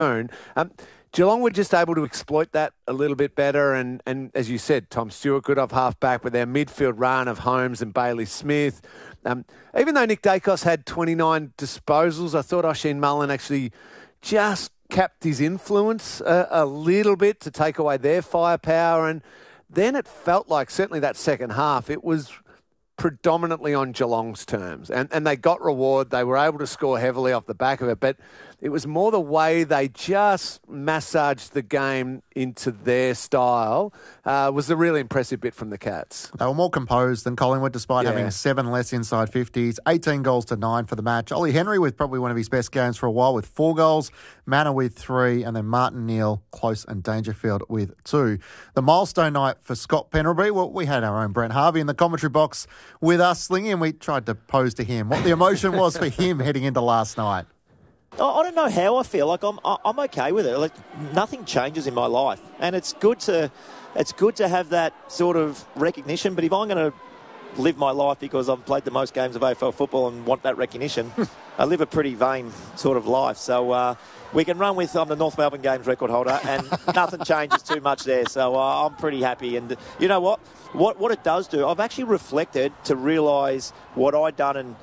Geelong were just able to exploit that a little bit better. And as you said, Tom Stewart good off half-back with their midfield run of Holmes and Bailey Smith. Even though Nick Dacos had 29 disposals, I thought Oisin Mullen actually just capped his influence a little bit to take away their firepower. And then it felt like, certainly that second half, it was predominantly on Geelong's terms. And they got reward. They were able to score heavily off the back of it. But it was more the way they just massaged the game into their style was the really impressive bit from the Cats. They were more composed than Collingwood, despite having 7 less inside 50s, 18 goals to 9 for the match. Ollie Henry with probably one of his best games for a while with 4 goals, Manor with 3, and then Martin Neal, Close and Dangerfield with 2. The milestone night for Scott Pendlebury, well, we had our own Brent Harvey in the commentary box with us, Slingy, and we tried to pose to him what the emotion was for him heading into last night. I don't know how I feel. Like I'm okay with it. Like nothing changes in my life, and it's good to have that sort of recognition. But if I'm going to live my life because I've played the most games of AFL football and want that recognition, I live a pretty vain sort of life. So we can run with I'm the North Melbourne Games record holder, and nothing changes too much there. So I'm pretty happy. And you know what? What it does do, I've actually reflected to realise what I'd done. And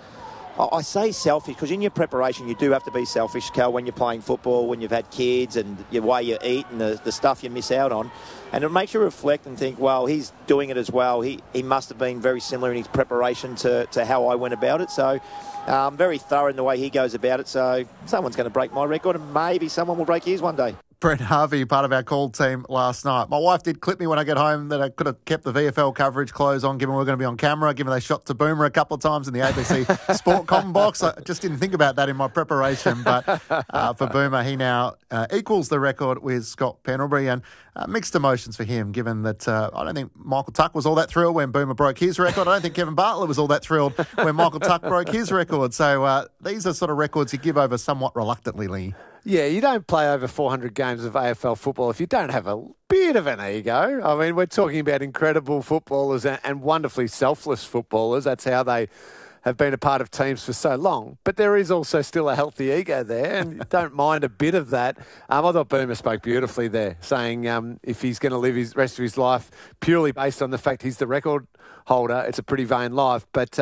I say selfish because in your preparation you do have to be selfish, Cal, when you're playing football, when you've had kids and the way you eat and the stuff you miss out on. And it makes you reflect and think, well, he's doing it as well. He must have been very similar in his preparation to how I went about it. So very thorough in the way he goes about it. So someone's going to break my record and maybe someone will break his one day. Brent Harvey, part of our call team last night. My wife did clip me when I get home that I could have kept the VFL coverage clothes on, given we were going to be on camera, given they shot to Boomer a couple of times in the ABC Sport Com box. I just didn't think about that in my preparation. But for Boomer, he now equals the record with Scott Pendlebury, and mixed emotions for him, given that I don't think Michael Tuck was all that thrilled when Boomer broke his record. I don't think Kevin Bartlett was all that thrilled when Michael Tuck broke his record. So these are sort of records you give over somewhat reluctantly, Lee. Yeah, you don't play over 400 games of AFL football if you don't have a bit of an ego. I mean, we're talking about incredible footballers and wonderfully selfless footballers. That's how they have been a part of teams for so long. But there is also still a healthy ego there, and you don't mind a bit of that. I thought Boomer spoke beautifully there, saying if he's going to live his rest of his life purely based on the fact he's the record holder, it's a pretty vain life. But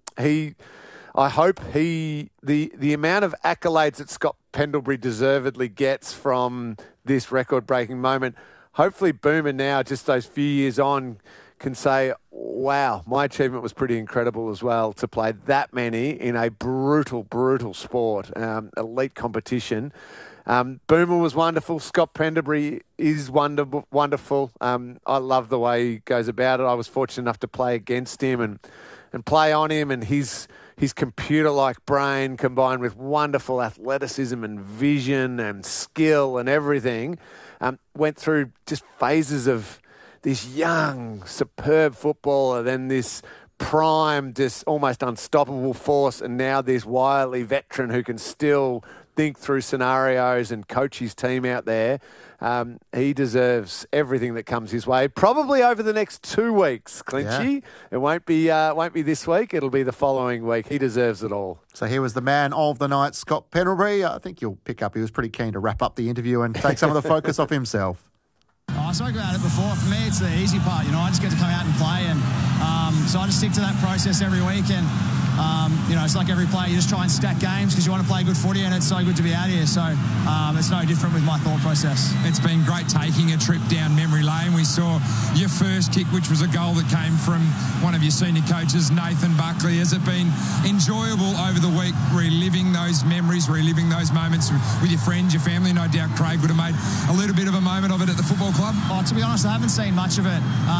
I hope the amount of accolades that Scott Pendlebury deservedly gets from this record-breaking moment, hopefully Boomer now, just those few years on, can say, wow, my achievement was pretty incredible as well to play that many in a brutal, brutal sport, elite competition. Boomer was wonderful. Scott Pendlebury is wonderful. I love the way he goes about it. I was fortunate enough to play against him and play on him, and his computer-like brain combined with wonderful athleticism and vision and skill and everything went through just phases of this young, superb footballer, then this prime, just almost unstoppable force, and now this wily veteran who can still think through scenarios and coach his team out there. He deserves everything that comes his way. Probably over the next 2 weeks, Clinchy. Yeah. It won't be this week. It'll be the following week. He deserves it all. So here was the man of the night, Scott Pendlebury. I think you'll pick up he was pretty keen to wrap up the interview and take some of the focus off himself. I spoke about it before. For me, it's the easy part. I just get to come out and play, and so I just stick to that process every week. And it's like every player, you just try and stack games because you want to play good footy, and it's so good to be out here. So it's no different with my thought process. It's been great taking a trip down memory lane. We saw your first kick, which was a goal that came from one of your senior coaches, Nathan Buckley. Has it been enjoyable over the week, reliving those memories, reliving those moments with your friends, your family? No doubt Craig would have made a little bit of a moment of it at the football club. Oh, to be honest, I haven't seen much of it.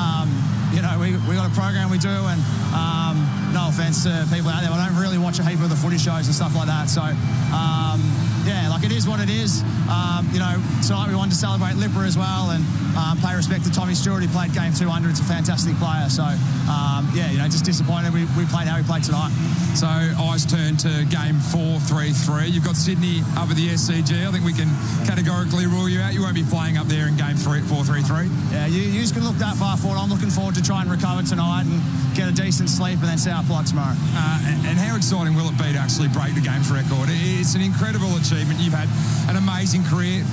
We got a program we do, and no offence to people out there, I don't really watch a heap of the footy shows and stuff like that. So, it is what it is. Tonight we wanted to celebrate Lipper as well and pay respect to Tommy Stewart. He played game 200. It's a fantastic player. So, just disappointed we played how we played tonight. So, eyes turn to game 4-3-3. You've got Sydney up at the SCG. I think we can categorically rule you out. You won't be playing up there in game 4-3-3. Yeah, you just can look that far forward. I'm looking forward to try and recover tonight and get a decent sleep and then see how I play tomorrow. And how exciting will it be to actually break the games record? It's an incredible achievement. You've had an amazing career.